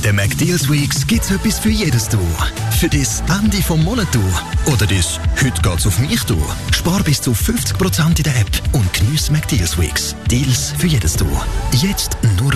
den McDeals Weeks gibt's etwas für jedes Du. Für das Ende vom Monat Du. Oder das «Heute geht's auf mich Du». Spar bis zu 50% in der App und geniesse McDeals Weeks. Deals für jedes Du. Jetzt nur